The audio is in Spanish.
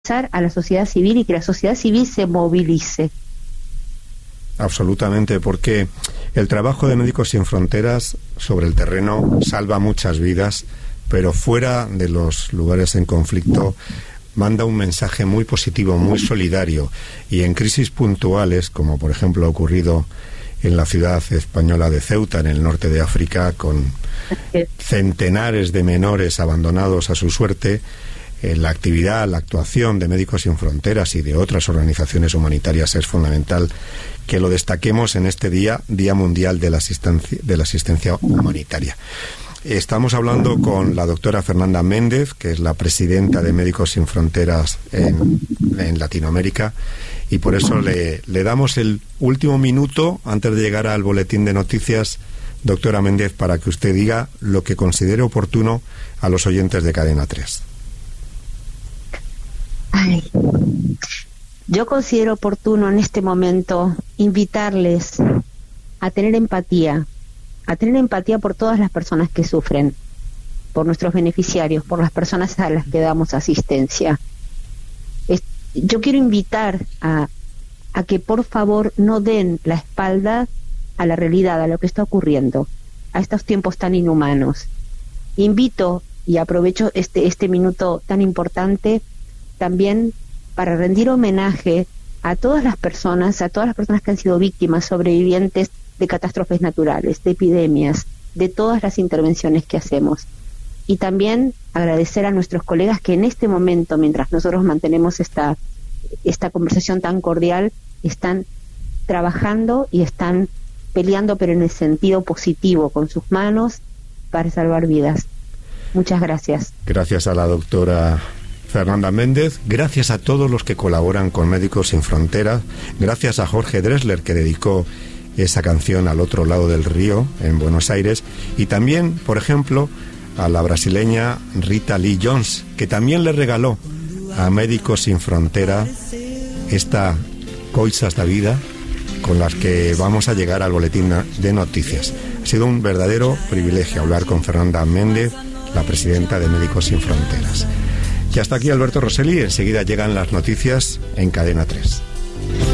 a la sociedad civil y que la sociedad civil se movilice. Absolutamente, porque el trabajo de Médicos Sin Fronteras sobre el terreno salva muchas vidas, pero fuera de los lugares en conflicto manda un mensaje muy positivo, muy solidario, y en crisis puntuales, como por ejemplo ha ocurrido en la ciudad española de Ceuta, en el norte de África, con centenares de menores abandonados a su suerte, la actividad, la actuación de Médicos Sin Fronteras y de otras organizaciones humanitarias es fundamental que lo destaquemos en este Día Mundial de la Asistencia Humanitaria. Estamos hablando con la doctora Fernanda Méndez, que es la presidenta de Médicos Sin Fronteras en Latinoamérica, y por eso le damos el último minuto antes de llegar al boletín de noticias, doctora Méndez, para que usted diga lo que considere oportuno a los oyentes de Cadena 3. Yo considero oportuno en este momento invitarles a tener empatía por todas las personas que sufren, por nuestros beneficiarios, por las personas a las que damos asistencia. Yo quiero invitar a que por favor no den la espalda a la realidad, a lo que está ocurriendo, a estos tiempos tan inhumanos. Invito y aprovecho este minuto tan importante también para rendir homenaje a todas las personas que han sido víctimas, sobrevivientes de catástrofes naturales, de epidemias, de todas las intervenciones que hacemos. Y también agradecer a nuestros colegas que en este momento, mientras nosotros mantenemos esta conversación tan cordial, están trabajando y están peleando, pero en el sentido positivo, con sus manos, para salvar vidas. Muchas gracias. Gracias a la doctora Fernanda Méndez, gracias a todos los que colaboran con Médicos Sin Fronteras, gracias a Jorge Drexler, que dedicó esa canción Al otro lado del río, en Buenos Aires, y también, por ejemplo, a la brasileña Rita Lee Jones, que también le regaló a Médicos Sin Fronteras esta Coisas da Vida, con las que vamos a llegar al boletín de noticias. Ha sido un verdadero privilegio hablar con Fernanda Méndez, la presidenta de Médicos Sin Fronteras. Y hasta aquí Alberto Rosselli, enseguida llegan las noticias en Cadena 3.